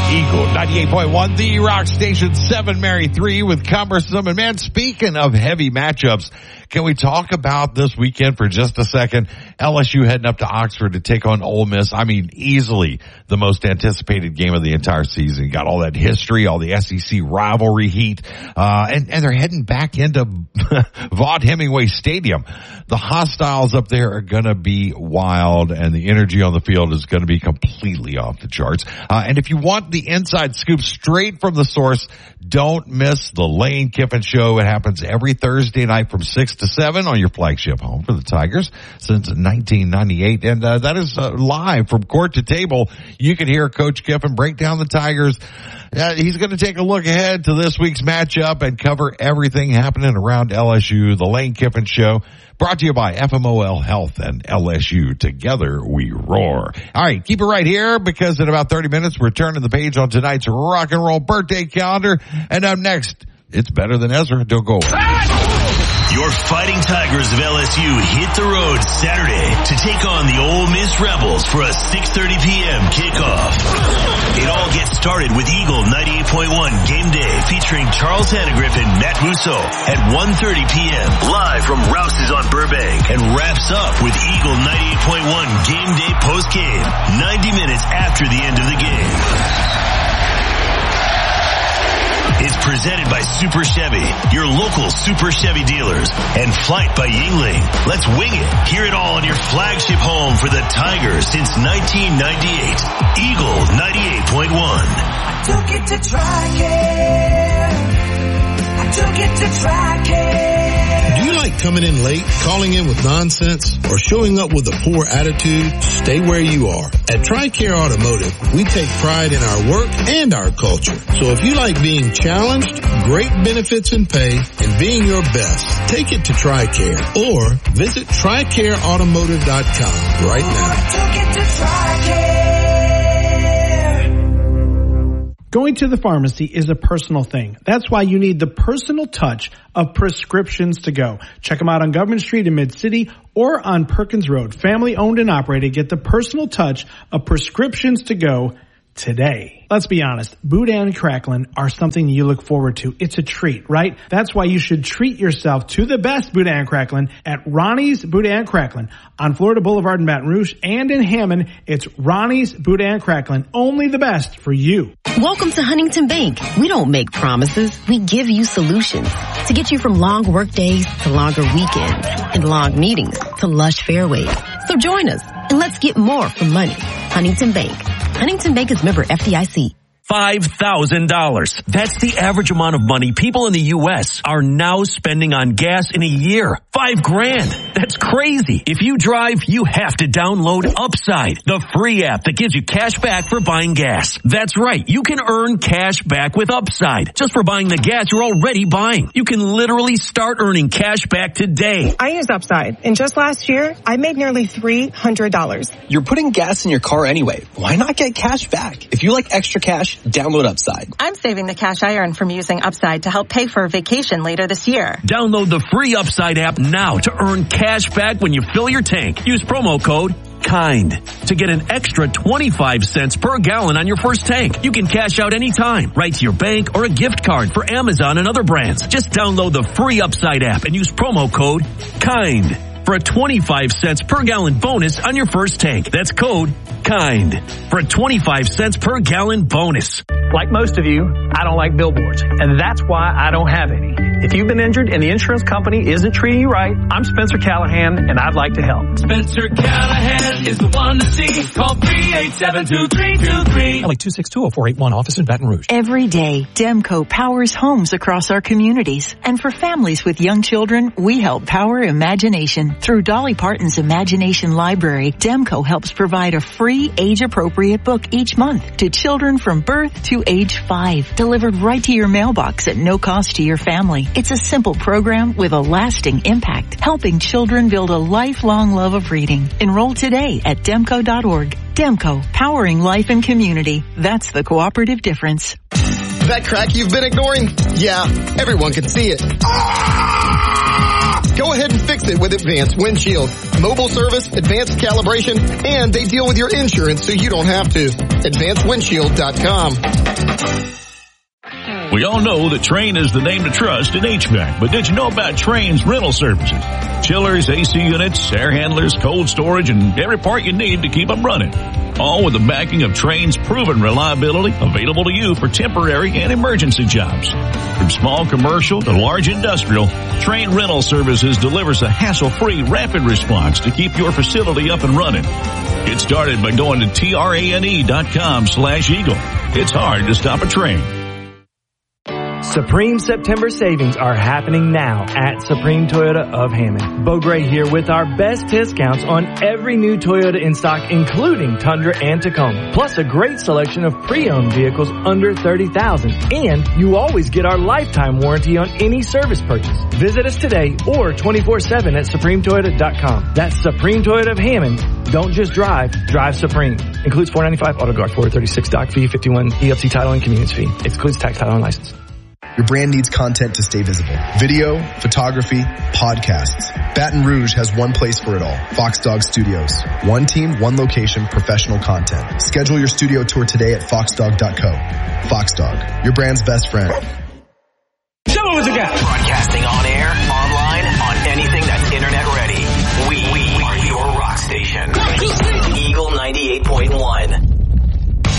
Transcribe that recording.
Eagle 98.1, the rock station, 7 Mary 3 with Cumbersome. And man, speaking of heavy matchups, can we talk about this weekend for just a second? LSU heading up to Oxford to take on Ole Miss. I mean, easily the most anticipated game of the entire season. You got all that history, all the SEC rivalry heat, and they're heading back into Vaught Hemingway Stadium. The hostiles up there are going to be wild, and the energy on the field is going to be completely off the charts. And if you want the inside scoop straight from the source, don't miss the Lane Kiffin Show. It happens every Thursday night from 6 to 7 on your flagship home for the Tigers since 1998. And that is live from court to table. You can hear Coach Kiffin break down the Tigers. He's going to take a look ahead to this week's matchup and cover everything happening around LSU. The Lane Kiffin Show, brought to you by FMOL Health and LSU. Together we roar. All right, keep it right here because in about 30 minutes we're turning the page on tonight's rock and roll birthday calendar. And up next, it's Better Than Ezra. Don't go away. Your Fighting Tigers of LSU hit the road Saturday to take on the Ole Miss Rebels for a 6:30 p.m. kickoff. It all gets started with Eagle 98.1 Game Day featuring Charles Hannegriff and Matt Musso at 1:30 p.m. live from Rouse's on Burbank, and wraps up with Eagle 98.1 Game Day post-game 90 minutes after the end of the game. It's presented by Super Chevy, your local Super Chevy dealers, and Flight by Yingling. Let's wing it. Hear it all on your flagship home for the Tigers since 1998. Eagle 98.1. I took it to TRICARE. I took it to TRICARE. Do you like coming in late, calling in with nonsense, or showing up with a poor attitude? Stay where you are. At TRICARE Automotive, we take pride in our work and our culture. So if you like being challenged, great benefits and pay, and being your best, take it to TRICARE or visit TRICAREautomotive.com right now. I took it to TRICARE. Going to the pharmacy is a personal thing. That's why you need the personal touch of Prescriptions to Go. Check them out on Government Street in Mid-City or on Perkins Road. Family owned and operated. Get the personal touch of Prescriptions to Go today. Let's be honest, Boudin and Cracklin are something you look forward to. It's a treat, right? That's why you should treat yourself to the best Boudin and Cracklin at Ronnie's Boudin and Cracklin on Florida Boulevard in Baton Rouge, and in Hammond, it's Ronnie's Boudin and Cracklin. Only the best for you. Welcome to Huntington Bank. We don't make promises. We give you solutions to get you from long work days to longer weekends and long meetings to lush fairways. So join us and let's get more for money. Huntington Bank. Huntington Bank is member FDIC. $5,000. That's the average amount of money people in the U.S. are now spending on gas in a year. $5,000. That's crazy. If you drive, you have to download Upside, the free app that gives you cash back for buying gas. That's right. You can earn cash back with Upside just for buying the gas you're already buying. You can literally start earning cash back today. I use Upside, and just last year, I made nearly $300. You're putting gas in your car anyway. Why not get cash back? If you like extra cash, download Upside. I'm saving the cash I earn from using Upside to help pay for a vacation later this year. Download the free Upside app now to earn cash back when you fill your tank. Use promo code KIND to get an extra 25 cents per gallon on your first tank. You can cash out anytime, right to your bank or a gift card for Amazon and other brands. Just download the free Upside app and use promo code KIND for a 25 cents per gallon bonus on your first tank. That's code KIND for a 25 cents per gallon bonus. Like most of you, I don't like billboards, and that's why I don't have any. If you've been injured and the insurance company isn't treating you right, I'm Spencer Callahan, and I'd like to help. Spencer Callahan is the one to see. Call 387-2323. Like 262-0481, office in Baton Rouge. Every day, Demco powers homes across our communities. And for families with young children, we help power imagination. Through Dolly Parton's Imagination Library, Demco helps provide a free age-appropriate book each month to children from birth to age 5, delivered right to your mailbox at no cost to your family. It's a simple program with a lasting impact, helping children build a lifelong love of reading. Enroll today at demco.org. Demco, powering life and community. That's the cooperative difference. That crack you've been ignoring? Yeah, everyone can see it. Go ahead and fix it with Advanced Windshield. Mobile service, advanced calibration, and they deal with your insurance so you don't have to. AdvancedWindshield.com. We all know that Trane is the name to trust in HVAC, but did you know about Trane's rental services? Chillers, AC units, air handlers, cold storage, and every part you need to keep them running. All with the backing of Trane's proven reliability, available to you for temporary and emergency jobs. From small commercial to large industrial, Trane Rental Services delivers a hassle-free rapid response to keep your facility up and running. Get started by going to trane.com/Eagle. It's hard to stop a Trane. Supreme September savings are happening now at Supreme Toyota of Hammond. Bo Gray here with our best discounts on every new Toyota in stock, including Tundra and Tacoma. Plus a great selection of pre-owned vehicles under $30,000. And you always get our lifetime warranty on any service purchase. Visit us today or 24/7 at SupremeToyota.com. That's Supreme Toyota of Hammond. Don't just drive, drive Supreme. Includes $495 auto guard, $436 doc fee, $51 EFC title and convenience fee. Excludes tax, title, and license. Your brand needs content to stay visible. Video, photography, podcasts. Baton Rouge has one place for it all. Fox Dog Studios. One team, one location, professional content. Schedule your studio tour today at foxdog.co. Fox Dog, your brand's best friend.